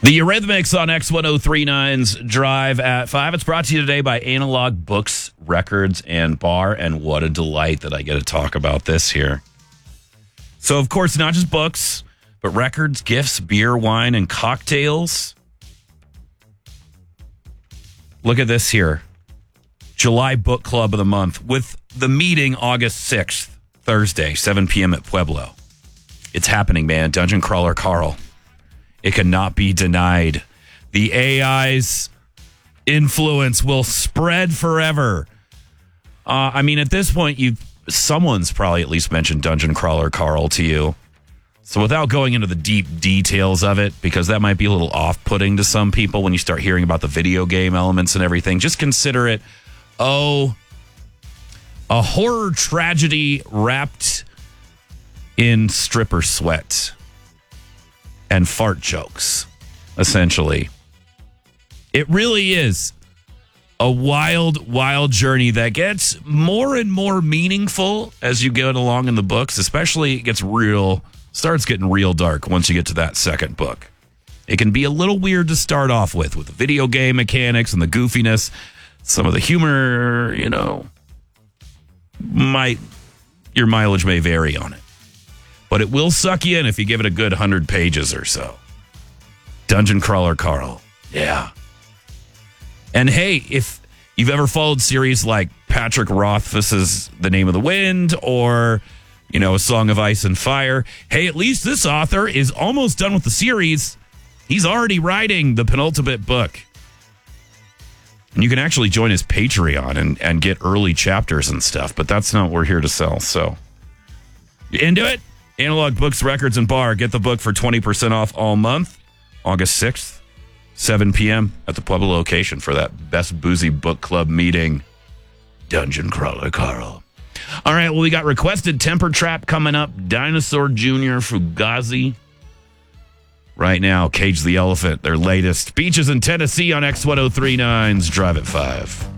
The Eurythmics on X1039's Drive at 5. It's brought to you today by Analog Books, Records, and Bar. And what a delight that I get to talk about this here. So, of course, not just books, but records, gifts, beer, wine, and cocktails. Look at this here. July Book Club of the Month with the meeting August 6th, Thursday, 7 p.m. at Pueblo. It's happening, man. Dungeon Crawler Carl. It cannot be denied. The AI's influence will spread forever. At this point, someone's probably at least mentioned Dungeon Crawler Carl to you. So without going into the deep details of it, because that might be a little off-putting to some people when you start hearing about the video game elements and everything, just consider it, a horror tragedy wrapped in stripper sweat and fart jokes, essentially. It really is a wild, wild journey that gets more and more meaningful as you get along in the books, especially it starts getting real dark once you get to that second book. It can be a little weird to start off with the video game mechanics and the goofiness. Some of the humor, your mileage may vary on it. But it will suck you in if you give it a good 100 pages or so. Dungeon Crawler Carl. Yeah. And hey, if you've ever followed series like Patrick Rothfuss's The Name of the Wind or, A Song of Ice and Fire, hey, at least this author is almost done with the series. He's already writing the penultimate book. And you can actually join his Patreon and get early chapters and stuff, but that's not what we're here to sell. So, you into it? Analog Books, Records, and Bar. Get the book for 20% off all month. August 6th, 7 p.m. at the Pueblo location for that best boozy book club meeting. Dungeon Crawler Carl. All right, well, we got Requested Temper Trap coming up. Dinosaur Jr. Fugazi. Right now, Cage the Elephant, their latest. Beaches in Tennessee on X1039's Drive at 5.